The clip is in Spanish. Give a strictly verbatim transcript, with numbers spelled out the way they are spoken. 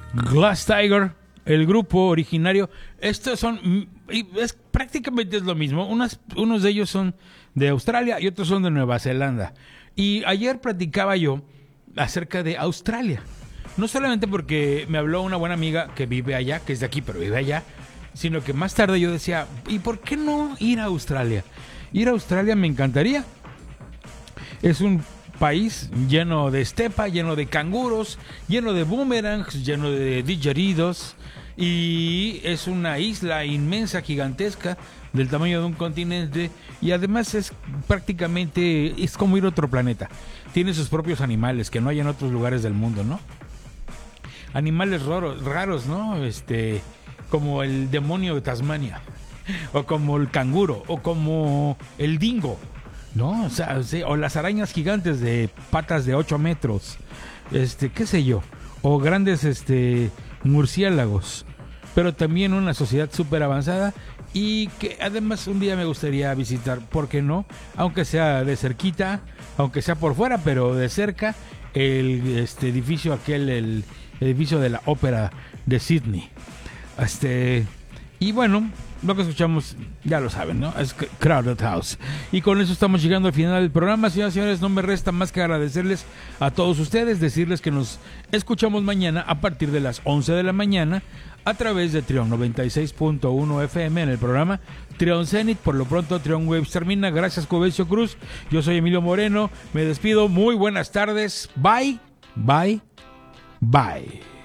Glass Tiger, el grupo originario. Estos son, es, prácticamente es lo mismo. Unas, unos de ellos son de Australia y otros son de Nueva Zelanda. Y ayer platicaba yo acerca de Australia. No solamente porque me habló una buena amiga que vive allá, que es de aquí, pero vive allá, sino que más tarde yo decía, ¿y por qué no ir a Australia? Ir a Australia me encantaría. Es un país lleno de estepa, lleno de canguros, lleno de boomerangs, lleno de didgeridos, y es una isla inmensa, gigantesca, del tamaño de un continente, y además es prácticamente, es como ir a otro planeta. Tiene sus propios animales que no hay en otros lugares del mundo, ¿no? Animales raros, raros, ¿no? Este, como el demonio de Tasmania, o como el canguro, o como el dingo, ¿no? O sea, sí, o las arañas gigantes de patas de ocho metros, este, qué sé yo, o grandes, este, murciélagos, pero también una sociedad súper avanzada y que además un día me gustaría visitar, ¿por qué no? Aunque sea de cerquita, aunque sea por fuera, pero de cerca, el este edificio aquel, el edificio de la ópera de Sydney. Este, y bueno, lo que escuchamos, ya lo saben, ¿no? Es Crowded House. Y con eso estamos llegando al final del programa. Señoras y señores, no me resta más que agradecerles a todos ustedes, decirles que nos escuchamos mañana a partir de las once de la mañana a través de Trión noventa y seis punto uno F M en el programa Trión Zenit. Por lo pronto, Trión Waves termina. Gracias, Covencio Cruz. Yo soy Emilio Moreno. Me despido. Muy buenas tardes. Bye, bye, bye.